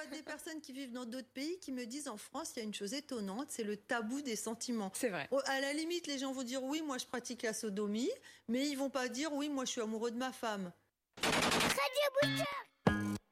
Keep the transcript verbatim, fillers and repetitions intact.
des personnes qui vivent dans d'autres pays qui me disent en France, il y a une chose étonnante, c'est le tabou des sentiments. C'est vrai. À la limite, les gens vont dire oui, moi je pratique la sodomie, mais ils vont pas dire oui, moi je suis amoureux de ma femme. Radio Butcher.